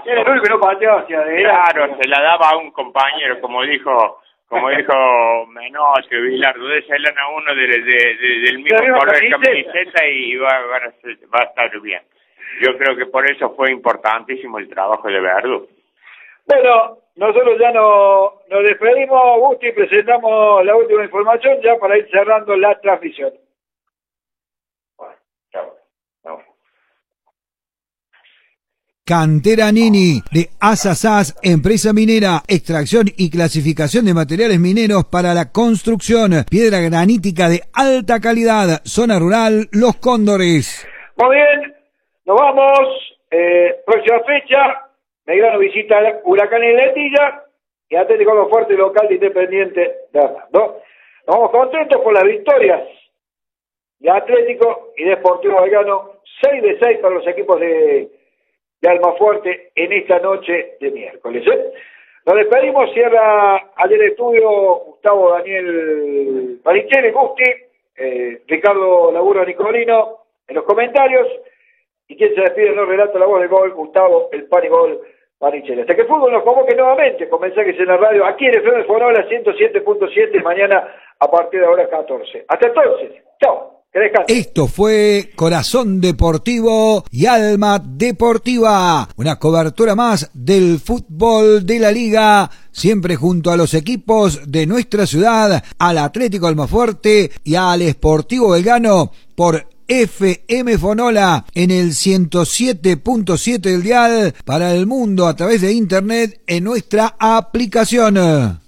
paso. Era el único que no pateaba hacia adelante. Claro, se la daba a un compañero, como dijo Menos, que Bilardo, désela a uno del mismo color de camiseta y va a estar bien. Yo creo que por eso fue importantísimo el trabajo de Verdú. Bueno, nosotros ya nos despedimos, Gusti, presentamos la última información ya para ir cerrando la transmisión. Bueno, chao. Vamos. Cantera Nini, de Asasás, empresa minera, extracción y clasificación de materiales mineros para la construcción, piedra granítica de alta calidad, zona rural, Los Cóndores. Muy bien, nos vamos, próxima fecha, Belgrano visita Huracán y Letilla y Atlético Almafuerte local de Independiente de Hernando. Nos vamos contentos por las victorias de Atlético y Deportivo Belgrano, 6-6 para los equipos de Almafuerte en esta noche de miércoles. Nos despedimos, cierra ayer el estudio Gustavo Daniel Paricheri, Gusti, Ricardo Laburo Nicolino en los comentarios, y quien se despide no relata la voz del gol, Gustavo el Panigol Paricheri. Hasta que el fútbol nos convoque nuevamente con mensajes en la radio, aquí en FM Fonola 107.7, mañana a partir de la hora 14. Hasta entonces, chao. Esto fue Corazón Deportivo y Alma Deportiva, una cobertura más del fútbol de la liga, siempre junto a los equipos de nuestra ciudad, al Atlético Almafuerte y al Sportivo Belgrano por FM Fonola en el 107.7 del dial para el mundo a través de internet en nuestra aplicación.